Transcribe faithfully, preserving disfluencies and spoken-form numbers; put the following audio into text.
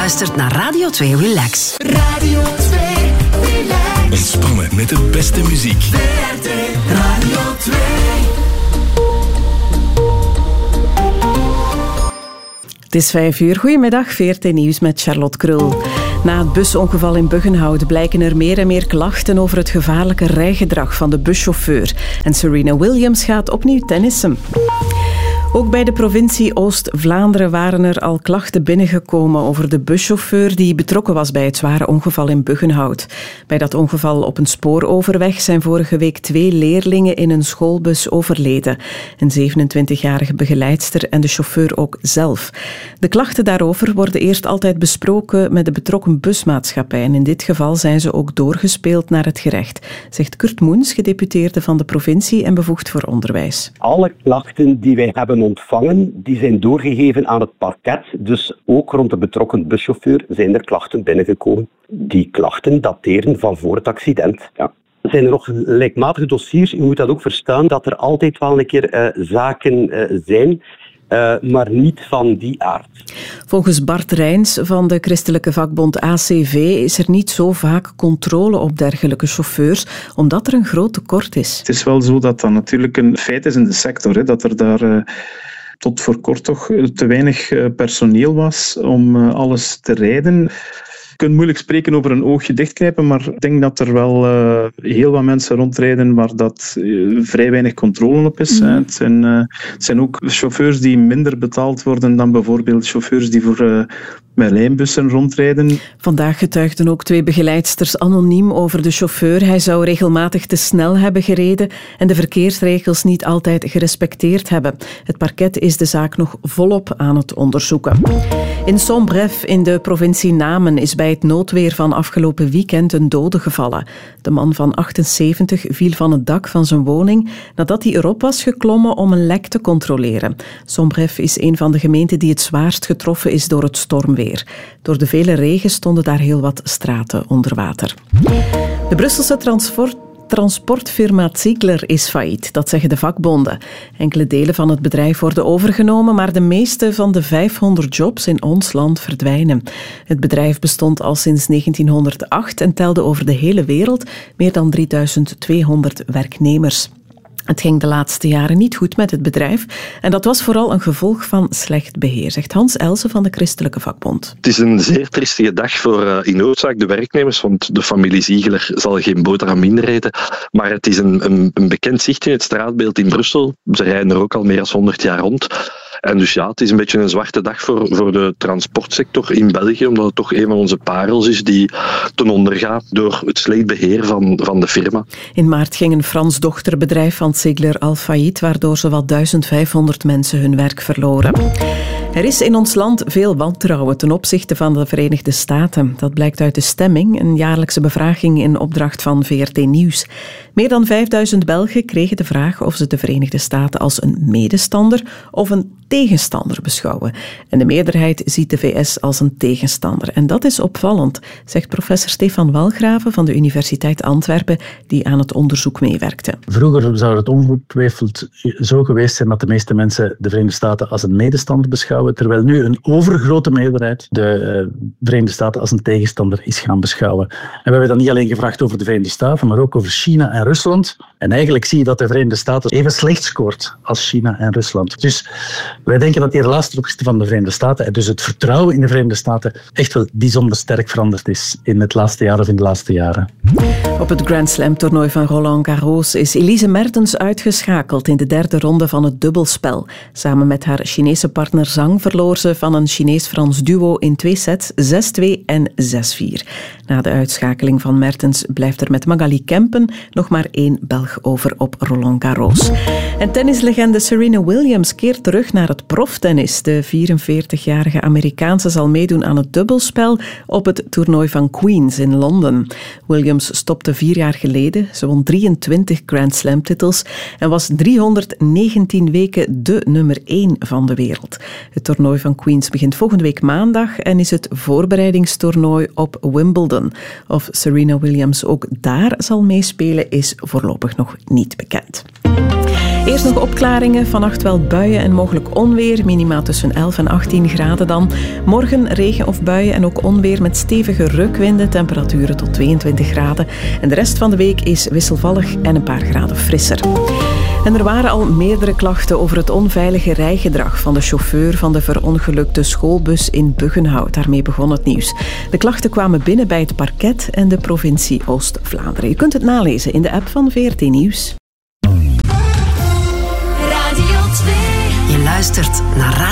luistert naar Radio twee Relax. Radio twee Relax. Ontspannen met de beste muziek. V R T Radio twee. Het is vijf uur. Goedemiddag, V R T Nieuws met Charlotte Krul. Na het busongeval in Buggenhout blijken er meer en meer klachten over het gevaarlijke rijgedrag van de buschauffeur. En Serena Williams gaat opnieuw tennissen. Ook bij de provincie Oost-Vlaanderen waren er al klachten binnengekomen over de buschauffeur die betrokken was bij het zware ongeval in Buggenhout. Bij dat ongeval op een spooroverweg zijn vorige week twee leerlingen in een schoolbus overleden. Een zevenentwintigjarige begeleidster en de chauffeur ook zelf. De klachten daarover worden eerst altijd besproken met de betrokken busmaatschappij en in dit geval zijn ze ook doorgespeeld naar het gerecht, zegt Kurt Moens, gedeputeerde van de provincie en bevoegd voor onderwijs. Alle klachten die wij hebben ontvangen, die zijn doorgegeven aan het parket. Dus ook rond de betrokken buschauffeur zijn er klachten binnengekomen. Die klachten dateren van voor het accident. Ja. Zijn er nog gelijkmatige dossiers? U moet dat ook verstaan, dat er altijd wel een keer uh, zaken uh, zijn, uh, maar niet van die aard. Volgens Bart Rijns van de christelijke vakbond A C V is er niet zo vaak controle op dergelijke chauffeurs, omdat er een groot tekort is. Het is wel zo dat dat natuurlijk een feit is in de sector, hè, dat er daar uh, tot voor kort toch te weinig uh, personeel was om uh, alles te rijden. Je kunt moeilijk spreken over een oogje dichtknijpen, maar ik denk dat er wel uh, heel wat mensen rondrijden waar dat uh, vrij weinig controle op is. Mm. Het zijn, uh, het zijn ook chauffeurs die minder betaald worden dan bijvoorbeeld chauffeurs die voor uh, met lijnbussen rondrijden. Vandaag getuigden ook twee begeleidsters anoniem over de chauffeur. Hij zou regelmatig te snel hebben gereden en de verkeersregels niet altijd gerespecteerd hebben. Het parket is de zaak nog volop aan het onderzoeken. In Sombref in de provincie Namen is bij het noodweer van afgelopen weekend een dode gevallen. De man van achtenzeventig viel van het dak van zijn woning nadat hij erop was geklommen om een lek te controleren. Sombref is een van de gemeenten die het zwaarst getroffen is door het stormweer. Door de vele regen stonden daar heel wat straten onder water. De Brusselse transport Transportfirma Ziegler is failliet, dat zeggen de vakbonden. Enkele delen van het bedrijf worden overgenomen, maar de meeste van de vijfhonderd jobs in ons land verdwijnen. Het bedrijf bestond al sinds negentienhonderdacht en telde over de hele wereld meer dan drieduizend tweehonderd werknemers. Het ging de laatste jaren niet goed met het bedrijf en dat was vooral een gevolg van slecht beheer, zegt Hans Elsen van de Christelijke Vakbond. Het is een zeer triestige dag voor uh, in hoofdzaak de werknemers, want de familie Ziegler zal geen boterham minder eten. Maar het is een, een, een bekend zicht in het straatbeeld in Brussel. Ze rijden er ook al meer dan honderd jaar rond. En dus ja, het is een beetje een zwarte dag voor, voor de transportsector in België, omdat het toch een van onze parels is die ten onder gaat door het slecht beheer van, van de firma. In maart ging een Frans dochterbedrijf van Ziegler al failliet, waardoor zowat duizendvijfhonderd mensen hun werk verloren. Er is in ons land veel wantrouwen ten opzichte van de Verenigde Staten. Dat blijkt uit de stemming, een jaarlijkse bevraging in opdracht van V R T Nieuws. Meer dan vijfduizend Belgen kregen de vraag of ze de Verenigde Staten als een medestander of een tegenstander beschouwen. En de meerderheid ziet de V S als een tegenstander. En dat is opvallend, zegt professor Stefan Walgraven van de Universiteit Antwerpen, die aan het onderzoek meewerkte. Vroeger zou het ongetwijfeld zo geweest zijn dat de meeste mensen de Verenigde Staten als een medestander beschouwen, terwijl nu een overgrote meerderheid de uh, Verenigde Staten als een tegenstander is gaan beschouwen. En we hebben dan niet alleen gevraagd over de Verenigde Staten, maar ook over China en Rusland. En eigenlijk zie je dat de Verenigde Staten even slecht scoort als China en Rusland. Dus wij denken dat die relatie ten opzichte van de Verenigde Staten en dus het vertrouwen in de Verenigde Staten echt wel bijzonder sterk veranderd is in het laatste jaar of in de laatste jaren. Op het Grand Slam toernooi van Roland Garros is Elise Mertens uitgeschakeld in de derde ronde van het dubbelspel. Samen met haar Chinese partner Zhang verloor ze van een Chinees-Frans duo in twee sets zes twee en zes vier. Na de uitschakeling van Mertens blijft er met Magali Kempen nog maar één Belg over op Roland Garros. En tennislegende Serena Williams keert terug naar het proftennis. De vierenveertigjarige Amerikaanse zal meedoen aan het dubbelspel op het toernooi van Queens in Londen. Williams stopte vier jaar geleden. Ze won drieëntwintig Grand Slam titels en was driehonderdnegentien weken de nummer één van de wereld. Het toernooi van Queens begint volgende week maandag en is het voorbereidingstoernooi op Wimbledon. Of Serena Williams ook daar zal meespelen is voorlopig nog niet bekend. Eerst nog opklaringen, vannacht wel buien en mogelijk onweer. Minima tussen elf en achttien graden dan. Morgen regen of buien en ook onweer met stevige rukwinden. Temperaturen tot tweeëntwintig graden. En de rest van de week is wisselvallig en een paar graden frisser. En er waren al meerdere klachten over het onveilige rijgedrag van de chauffeur van de verongelukte schoolbus in Buggenhout. Daarmee begon het nieuws. De klachten kwamen binnen bij het parket en de provincie Oost-Vlaanderen. Je kunt het nalezen in de app van V R T Nieuws. Radio twee. Je luistert naar Radio